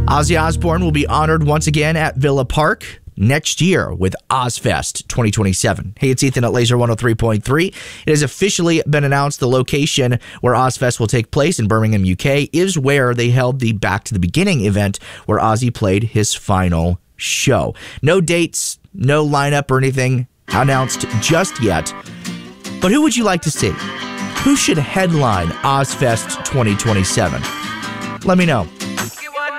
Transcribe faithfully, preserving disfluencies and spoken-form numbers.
Ozzy Osbourne will be honored once again at Villa Park next year with Ozzfest twenty twenty-seven. Hey, it's Ethan at Laser one oh three point three. It has officially been announced the location where Ozzfest will take place in Birmingham, U K, is where they held the Back to the Beginning event where Ozzy played his final show. No dates, no lineup or anything announced just yet. But who would you like to see? Who should headline Ozzfest twenty twenty-seven? Let me know.